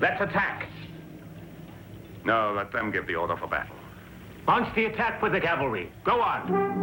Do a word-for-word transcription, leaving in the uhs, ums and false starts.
Let's attack. No, let them give the order for battle. Launch the attack with the cavalry. Go on.